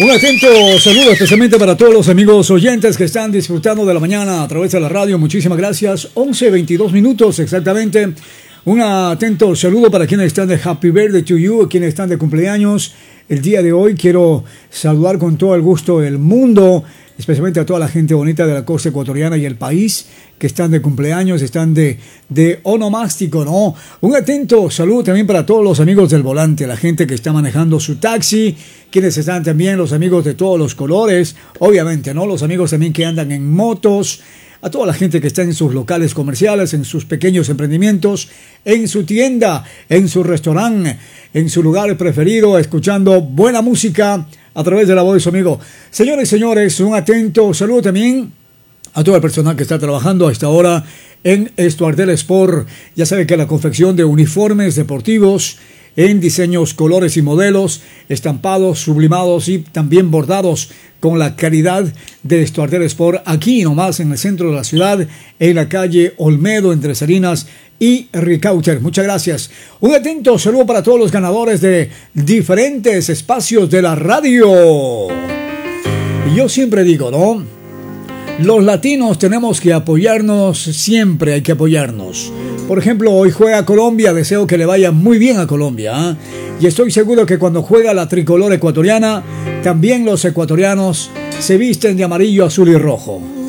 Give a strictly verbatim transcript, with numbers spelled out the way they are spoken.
Un atento saludo especialmente para todos los amigos oyentes que están disfrutando de la mañana a través de la radio. Muchísimas gracias. once veintidós minutos exactamente. Un atento saludo para quienes están de Happy Birthday to You, quienes están de cumpleaños. El día de hoy quiero saludar con todo el gusto del mundo, especialmente a toda la gente bonita de la costa ecuatoriana y el país que están de cumpleaños, están de, de onomástico, ¿no? Un atento saludo también para todos los amigos del volante, la gente que está manejando su taxi, quienes están también, los amigos de todos los colores, obviamente, ¿no? Los amigos también que andan en motos, a toda la gente que está en sus locales comerciales, en sus pequeños emprendimientos, en su tienda, en su restaurante, en su lugar preferido, escuchando buena música a través de la voz de su amigo. Señores y señores, un atento saludo también a todo el personal que está trabajando a esta hora en Estuardel Sport. Ya sabe que la confección de uniformes deportivos en diseños, colores y modelos, estampados, sublimados y también bordados con la calidad de Estuardel Sport, aquí nomás en el centro de la ciudad, en la calle Olmedo, entre Salinas y Ricauter. Muchas gracias. Un atento saludo para todos los ganadores de diferentes espacios de la radio. Y yo siempre digo, ¿no? Los latinos tenemos que apoyarnos, siempre hay que apoyarnos. Por ejemplo, hoy juega Colombia, deseo que le vaya muy bien a Colombia, ¿eh? Y estoy seguro que cuando juega la tricolor ecuatoriana, también los ecuatorianos se visten de amarillo, azul y rojo.